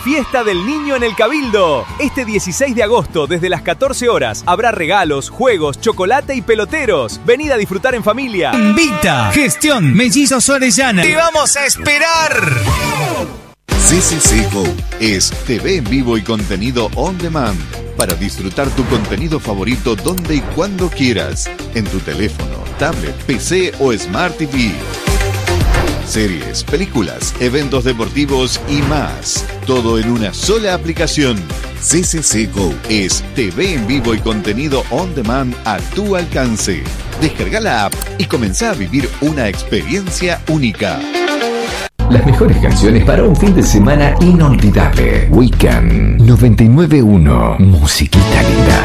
Fiesta del Niño en el Cabildo. Este 16 de agosto, desde las 14 horas, habrá regalos, juegos, chocolate y peloteros. Venid a disfrutar en familia. Invita Gestión Mellizos Orellana. ¡Te vamos a esperar! CCC Go es TV en vivo y contenido on demand para disfrutar tu contenido favorito donde y cuando quieras, en tu teléfono, tablet, PC o Smart TV. Series, películas, eventos deportivos y más. Todo en una sola aplicación. CCC Go es TV en vivo y contenido on demand a tu alcance. Descarga la app y comenzá a vivir una experiencia única. Las mejores canciones para un fin de semana inolvidable. Weekend 99.1. Musiquita linda.